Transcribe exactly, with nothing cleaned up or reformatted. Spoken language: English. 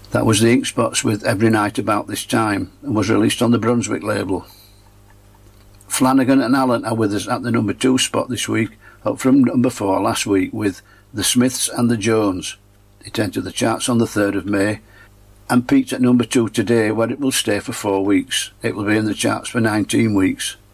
That was the Ink Spots with Every Night About This Time, and was released on the Brunswick label. Flanagan and Allen are with us at the number two spot this week, up from number four last week with The Smiths and the Jones. It entered the charts on the third of May and peaked at number two today, where it will stay for four weeks. It will be in the charts for nineteen weeks.